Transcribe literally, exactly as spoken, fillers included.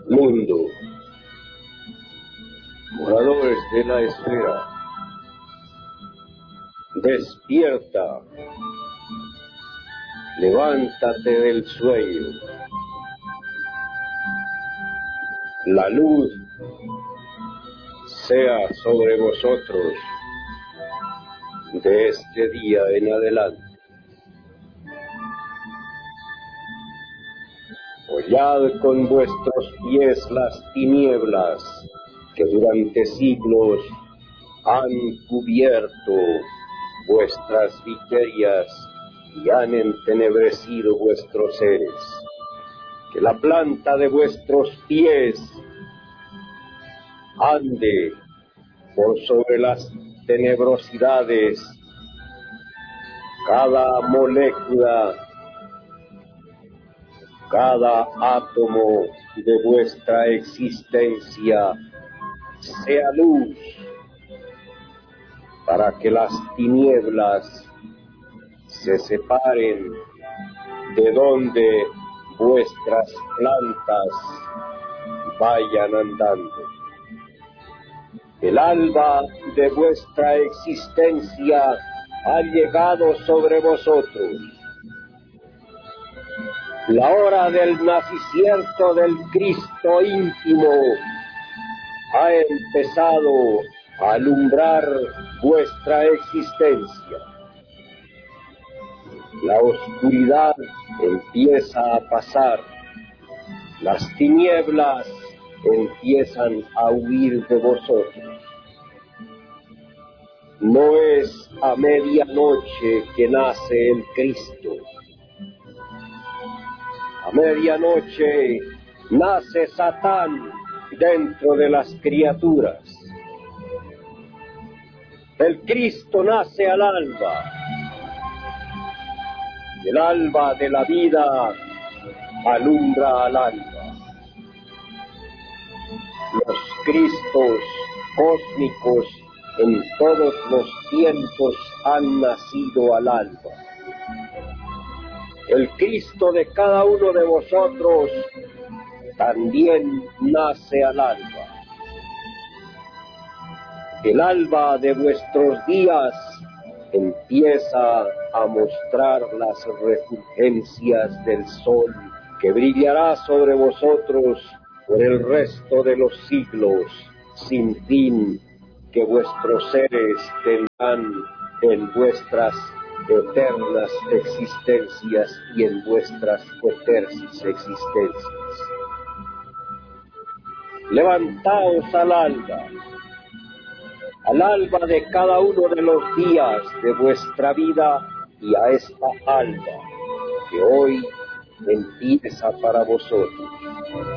Mundo, moradores de la esfera, despierta, levántate del sueño. La luz sea sobre vosotros de este día en adelante. Hollad con vuestros pies las tinieblas que durante siglos han cubierto vuestras viquerías y han entenebrecido vuestros seres. Que la planta de vuestros pies ande por sobre las tenebrosidades. Cada molécula, cada átomo de vuestra existencia sea luz, para que las tinieblas se separen de donde vuestras plantas vayan andando. El alba de vuestra existencia ha llegado sobre vosotros. La hora del nacimiento del Cristo íntimo ha empezado a alumbrar vuestra existencia. La oscuridad empieza a pasar, las tinieblas empiezan a huir de vosotros. No es a medianoche que nace el Cristo. A medianoche nace Satán dentro de las criaturas. El Cristo nace al alba. El alba de la vida alumbra al alba. Los Cristos cósmicos en todos los tiempos han nacido al alba. El Cristo de cada uno de vosotros también nace al alba. El alba de vuestros días empieza a mostrar las refulgencias del sol que brillará sobre vosotros por el resto de los siglos sin fin que vuestros seres tendrán en vuestras eternas existencias y en vuestras eternas existencias. Levantaos al alba, al alba de cada uno de los días de vuestra vida y a esta alba que hoy empieza para vosotros.